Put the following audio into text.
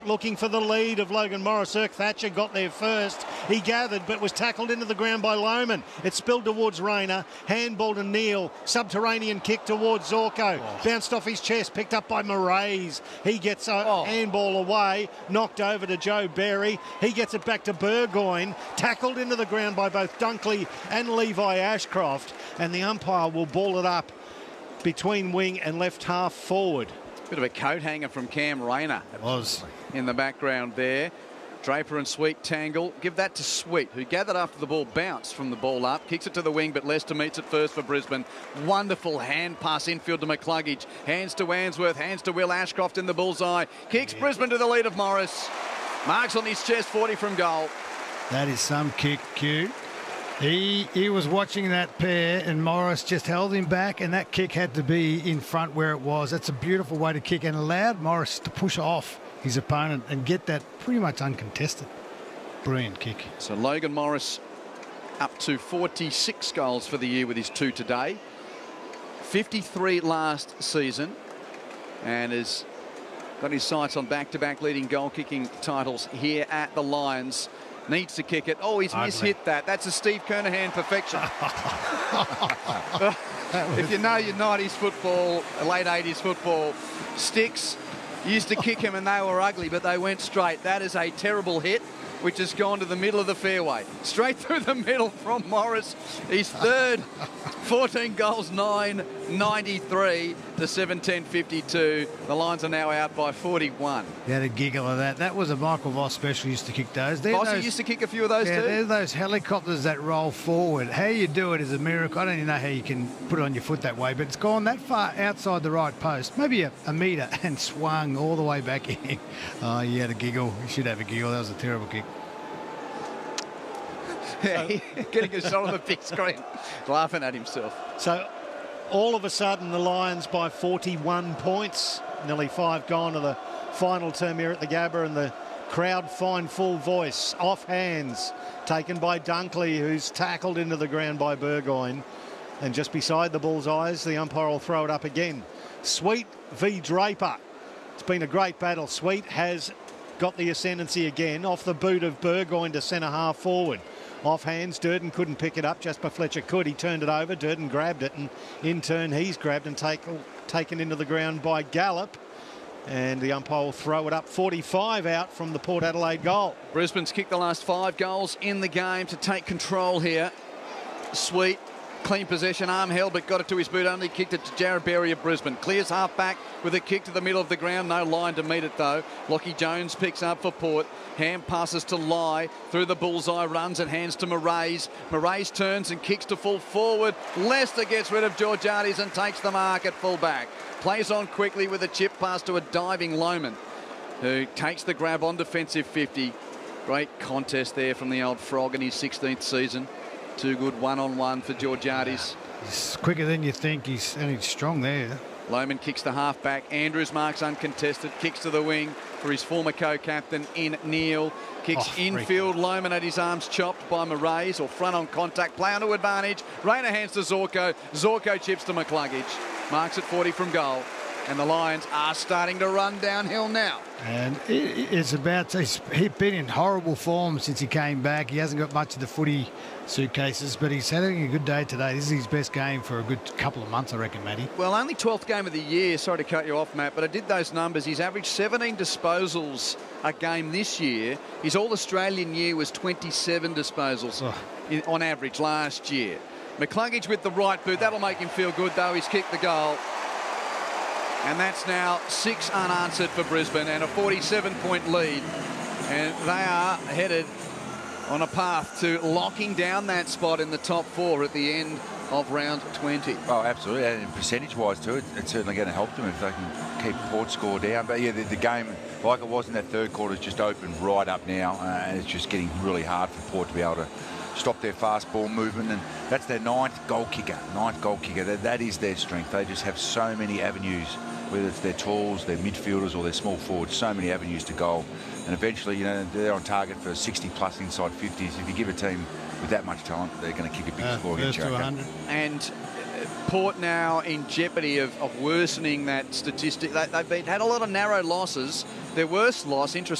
Looking for the lead of Logan Morris. Irk Thatcher got there first. He gathered but was tackled into the ground by Lohman. It spilled towards Rayner. Handball to Neal. Subterranean kick towards Zorko. Bounced off his chest. Picked up by Moraes. He gets a handball away. Knocked over to Joe Berry. He gets it back to Burgoyne. Tackled into the ground by both Dunkley and Levi Ashcroft. And the umpire will ball it up between wing and left half forward. Bit of a coat hanger from Cam Rayner. It was. In the background there. Draper and Sweet tangle. Give that to Sweet, who gathered after the ball bounced from the ball up. Kicks it to the wing, but Lester meets it first for Brisbane. Wonderful hand pass infield to McCluggage. Hands to Wandsworth. Hands to Will Ashcroft in the bullseye. Kicks Brisbane to the lead of Morris. Marks on his chest, 40 from goal. That is some kick, Q. He was watching that pair and Morris just held him back, and that kick had to be in front where it was. That's a beautiful way to kick and allowed Morris to push off his opponent and get that pretty much uncontested. Brilliant kick. So Logan Morris up to 46 goals for the year with his 2 today. 53 last season, and has got his sights on back-to-back leading goal-kicking titles here at the Lions. Needs to kick it. Oh, he's mishit that. That's a Steve Kernahan perfection. If you know your 90s football, late 80s football, sticks used to kick him and they were ugly, but they went straight. That is a terrible hit, which has gone to the middle of the fairway. Straight through the middle from Morris. His third, 14 goals, 9.93 to 7.10.52. The Lions are now out by 41. You had a giggle of that. That was a Michael Voss special, used to kick those. Voss used to kick a few of those too? There's those helicopters that roll forward. How you do it is a miracle. I don't even know how you can put it on your foot that way, but it's gone that far outside the right post, maybe a metre, and swung all the way back in. Oh, you had a giggle. You should have a giggle. That was a terrible kick. Getting a shot on the big screen, laughing at himself. So all of a sudden the Lions by 41 points, nearly 5 gone to the final term here at the Gabba, and the crowd find full voice. Off hands taken by Dunkley, who's tackled into the ground by Burgoyne, and just beside the bullseyes the umpire will throw it up again. Sweet v Draper. It's been a great battle. Sweet has got the ascendancy again off the boot of Burgoyne to centre half forward. Off hands, Durden couldn't pick it up. Jasper Fletcher could. He turned it over. Durden grabbed it, and in turn he's grabbed and taken into the ground by Gallop. And the umpire will throw it up. 45 out from the Port Adelaide goal. Brisbane's kicked the last 5 goals in the game to take control here. Sweet. Clean possession, arm held, but got it to his boot only. Kicked it to Jared Berry of Brisbane. Clears half back with a kick to the middle of the ground. No line to meet it though. Lockie Jones picks up for Port. Hand passes to Lai through the bullseye, runs and hands to Moraes. Moraes turns and kicks to full forward. Lester gets rid of Georgiades and takes the mark at full back. Plays on quickly with a chip pass to a diving Lohman, who takes the grab on defensive 50. Great contest there from the old Frog in his 16th season. Too good one-on-one for Georgiades. He's quicker than you think. He's strong there. Lohman kicks to half-back. Andrews marks uncontested. Kicks to the wing for his former co-captain in Neal. Kicks infield. Lohman had his arms chopped by Moraes, or front on contact. Play onto advantage. Rayner hands to Zorko. Zorko chips to McCluggage. Marks at 40 from goal. And the Lions are starting to run downhill now. And it's about, he's been in horrible form since he came back. He hasn't got much of the footy suitcases, but he's having a good day today. This is his best game for a good couple of months, I reckon, Matty. Well, only 12th game of the year. Sorry to cut you off, Matt, but I did those numbers. He's averaged 17 disposals a game this year. His All-Australian year was 27 disposals on average last year. McCluggage with the right boot. That'll make him feel good, though. He's kicked the goal. And that's now 6 unanswered for Brisbane and a 47-point lead. And they are headed on a path to locking down that spot in the top 4 at the end of round 20. Oh, absolutely. And percentage-wise, too, it's certainly going to help them if they can keep Port's score down. But, yeah, the game, like it was in that third quarter, is just opened right up now. And it's just getting really hard for Port to be able to stop their fast ball movement, and that's their ninth goal kicker. That is their strength. They just have so many avenues, whether it's their tools, their midfielders, or their small forwards, so many avenues to goal. And eventually, you know, they're on target for 60-plus inside 50s. If you give a team with that much talent, they're going to kick a big score against you. And Port now in jeopardy of worsening that statistic. They've had a lot of narrow losses. Their worst loss, interestingly,